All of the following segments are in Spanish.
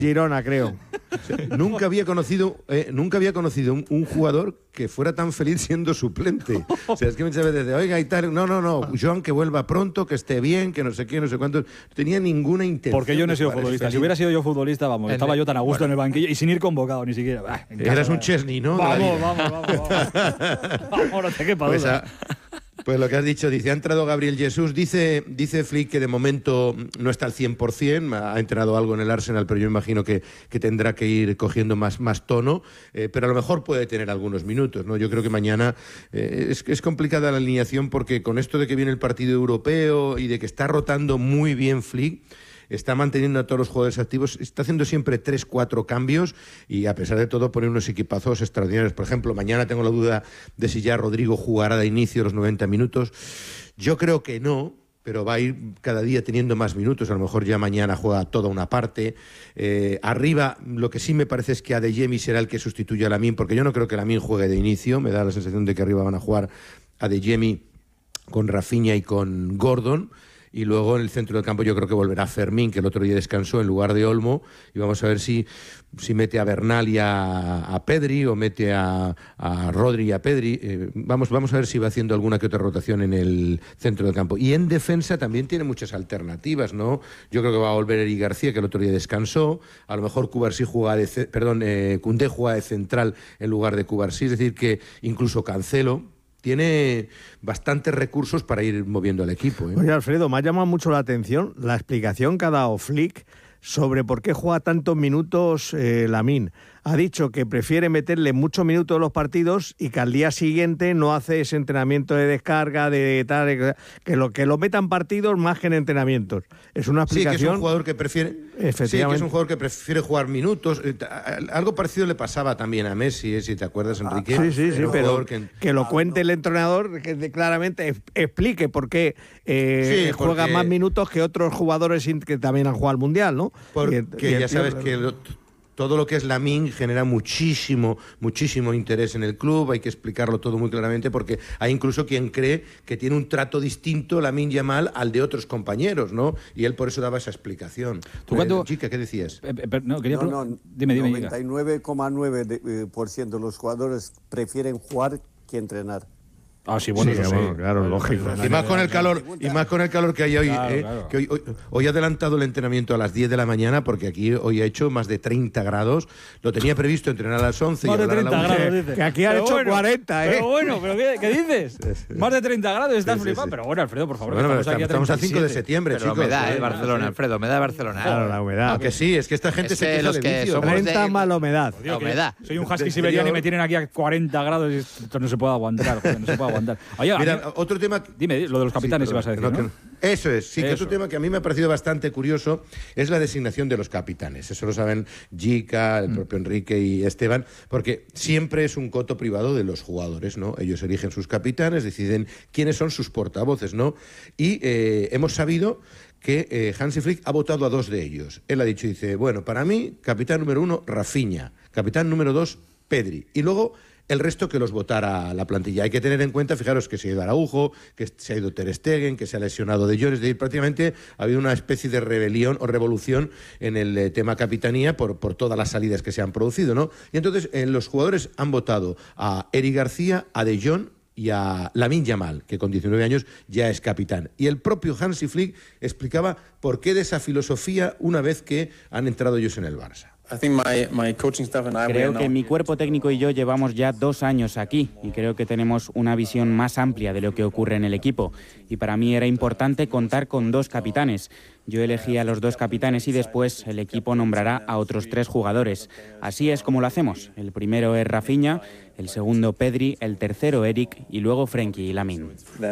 Girona, creo. Nunca había conocido un jugador que fuera tan feliz siendo suplente. O sea, es que muchas veces, oiga, y tal, no, Joan, que vuelva pronto, que esté bien, que no sé qué, no sé cuánto. No tenía ninguna intención. Porque yo no he sido futbolista. Si hubiera sido yo futbolista, vamos, estaba yo tan a gusto en el banquillo y sin ir convocado ni siquiera. Eras un Chesney, ¿no? Vamos. Vamos, no te quepa duda. Pues lo que has dicho, dice, ha entrado Gabriel Jesús, dice Flick que de momento no está al 100%, ha entrenado algo en el Arsenal, pero yo imagino que tendrá que ir cogiendo más tono, pero a lo mejor puede tener algunos minutos, ¿no? Yo creo que mañana es complicada la alineación porque con esto de que viene el partido europeo y de que está rotando muy bien Flick, está manteniendo a todos los jugadores activos, está haciendo siempre 3-4 cambios y a pesar de todo pone unos equipazos extraordinarios. Por ejemplo, mañana tengo la duda de si ya Rodrigo jugará de inicio los 90 minutos. Yo creo que no, pero va a ir cada día teniendo más minutos. A lo mejor ya mañana juega toda una parte. Arriba, lo que sí me parece es que Adeyemi será el que sustituya a Lamine, porque yo no creo que Lamine juegue de inicio. Me da la sensación de que arriba van a jugar Adeyemi con Rafinha y con Gordon. Y luego en el centro del campo yo creo que volverá Fermín, que el otro día descansó en lugar de Olmo, y vamos a ver si mete a Bernal y a Pedri, o mete a Rodri y a Pedri. Vamos a ver si va haciendo alguna que otra rotación en el centro del campo. Y en defensa también tiene muchas alternativas, ¿no? Yo creo que va a volver Eric García, que el otro día descansó. A lo mejor Cubarsí Koundé juega de central en lugar de Cubarsí, es decir, que incluso Cancelo tiene bastantes recursos para ir moviendo al equipo, ¿eh? Oye, Alfredo, me ha llamado mucho la atención la explicación que ha dado Flick sobre por qué juega tantos minutos Lamine. Ha dicho que prefiere meterle muchos minutos en los partidos y que al día siguiente no hace ese entrenamiento de descarga, de tal, que lo metan partidos más que en entrenamientos. Es una explicación. Sí, que es un jugador que prefiere. Efectivamente. Sí, que es un jugador que prefiere jugar minutos. Algo parecido le pasaba también a Messi, si te acuerdas, Enrique. Sí, pero que lo cuente el entrenador, que claramente explique por qué juega más minutos que otros jugadores que también han jugado al Mundial, ¿no? Porque ya sabes que todo lo que es Lamine genera muchísimo interés en el club. Hay que explicarlo todo muy claramente porque hay incluso quien cree que tiene un trato distinto Lamine Yamal al de otros compañeros, ¿no? Y él por eso daba esa explicación. Chica, ¿qué decías? Dime. 99,9% de los jugadores prefieren jugar que entrenar. Ah, sí, bueno, sí, claro, lógico. Y más con el calor que hay hoy, claro. Que hoy ha adelantado el entrenamiento a las 10 de la mañana porque aquí hoy ha hecho más de 30 grados. Lo tenía previsto entrenar a las 11 más y de 30 grados, dice. Que aquí ha hecho 40, Pero bueno, ¿qué dices? Más de 30 grados, estás flipando. Pero bueno, Alfredo, por favor, estamos a 5 de septiembre, pero chicos. Humedad, Barcelona, Alfredo, humedad Barcelona. Claro, la humedad. Que sí, es que esta gente se queja de vicio. 30 más la humedad. La humedad. Soy un husky siberiano y me tienen aquí a 40 grados y esto no se puede aguantar, joder, no se puede aguantar. Oye, mira, otro tema. Dime, lo de los capitanes ibas a decir, ¿no? Eso es, sí, que otro tema que a mí me ha parecido bastante curioso es la designación de los capitanes. Eso lo saben Jica, el propio Enrique y Esteban, porque siempre es un coto privado de los jugadores, ¿no? Ellos eligen sus capitanes, deciden quiénes son sus portavoces, ¿no? Y hemos sabido que Hansi Flick ha votado a 2 de ellos. Él ha dicho, dice, bueno, para mí, capitán número 1, Rafinha, capitán número 2, Pedri. Y luego el resto que los votara la plantilla. Hay que tener en cuenta, fijaros, que se ha ido Araujo, que se ha ido Ter Stegen, que se ha lesionado De Jong, es decir, prácticamente ha habido una especie de rebelión o revolución en el tema capitanía por todas las salidas que se han producido, ¿no? Y entonces los jugadores han votado a Eric García, a De Jong y a Lamine Yamal, que con 19 años ya es capitán. Y el propio Hansi Flick explicaba por qué de esa filosofía una vez que han entrado ellos en el Barça. Creo que mi cuerpo técnico y yo llevamos ya 2 años aquí y creo que tenemos una visión más amplia de lo que ocurre en el equipo. Y para mí era importante contar con 2 capitanes. Yo elegí a los 2 capitanes y después el equipo nombrará a otros 3 jugadores. Así es como lo hacemos. El primero es Rafinha, el segundo Pedri, el tercero Eric y luego Frenkie y Lamine.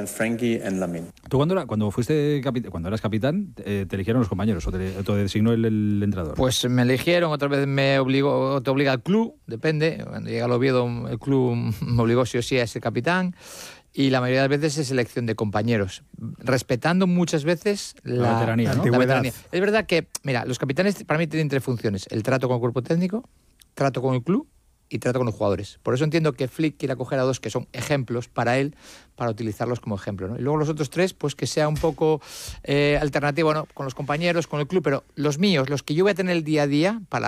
¿Tú cuando eras capitán, te eligieron los compañeros o te designó el entrenador? Pues me eligieron, otra vez te obliga el club, depende. Cuando llega al Oviedo, el club me obligó sí o sí a ser capitán. Y la mayoría de las veces es elección de compañeros, respetando muchas veces la veteranía, ¿no? La veteranía. Es verdad que, mira, los capitanes para mí tienen 3 funciones: el trato con el cuerpo técnico, trato con el club y trato con los jugadores. Por eso entiendo que Flick quiera coger a 2 que son ejemplos para él, para utilizarlos como ejemplo, ¿no? Y luego los otros 3, pues que sea un poco alternativo, ¿no? Con los compañeros, con el club, pero los míos, los que yo voy a tener el día a día, para